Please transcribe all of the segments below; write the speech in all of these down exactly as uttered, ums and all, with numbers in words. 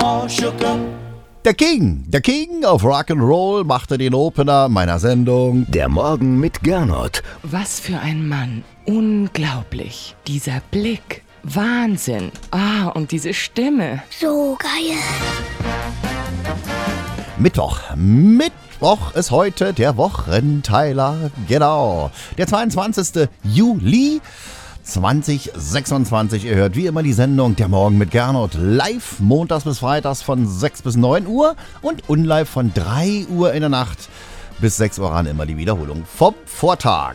Der King, der King of Rock'n'Roll machte den Opener meiner Sendung Der Morgen mit Gernot. Was für ein Mann. Unglaublich. Dieser Blick. Wahnsinn. Ah, und diese Stimme. So geil. Mittwoch. Mittwoch ist heute der Wochenteiler. Genau. Der zweiundzwanzigsten Juli zweitausendsechsundzwanzig. Ihr hört wie immer die Sendung Der Morgen mit Gernot live montags bis freitags von sechs bis neun Uhr und unlive von drei Uhr in der Nacht bis sechs Uhr ran. Immer die Wiederholung vom Vortag.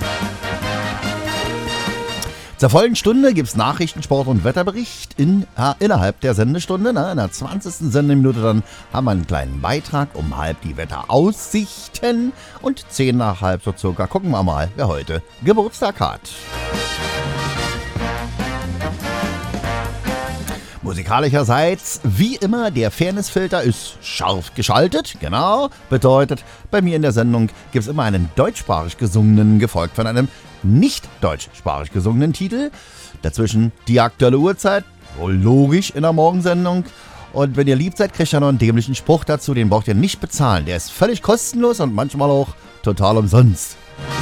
Zur vollen Stunde gibt es Nachrichten, Sport und Wetterbericht in, äh, innerhalb der Sendestunde. Ne? In der zwanzigsten Sendeminute dann haben wir einen kleinen Beitrag um halb die Wetteraussichten und zehn nach halb so circa gucken wir mal, wer heute Geburtstag hat. Musikalischerseits, wie immer, der Fairnessfilter ist scharf geschaltet, genau, bedeutet, bei mir in der Sendung gibt es immer einen deutschsprachig gesungenen, gefolgt von einem nicht deutschsprachig gesungenen Titel. Dazwischen die aktuelle Uhrzeit, wohl logisch in der Morgensendung. Und wenn ihr lieb seid, kriegt ihr noch einen dämlichen Spruch dazu, den braucht ihr nicht bezahlen. Der ist völlig kostenlos und manchmal auch total umsonst.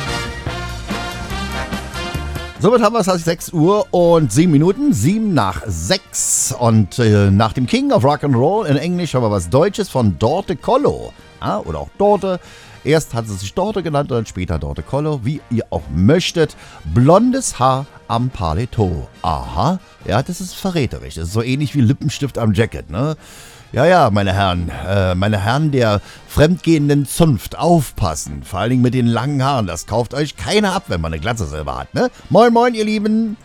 Somit haben wir es als sechs Uhr und sieben Minuten, sieben nach sechs. Und äh, nach dem King of Rock'n'Roll in Englisch haben wir was Deutsches von Dorte Collo. Ja, oder auch Dorte. Erst hat sie sich Dorte genannt und dann später Dorte Collo, wie ihr auch möchtet. Blondes Haar am Paletot. Aha, ja, das ist verräterisch. Das ist so ähnlich wie Lippenstift am Jacket, ne? Ja, ja, meine Herren, äh, meine Herren der fremdgehenden Zunft, aufpassen. Vor allen Dingen mit den langen Haaren, das kauft euch keiner ab, wenn man eine Glatze selber hat, ne? Moin, moin, ihr Lieben.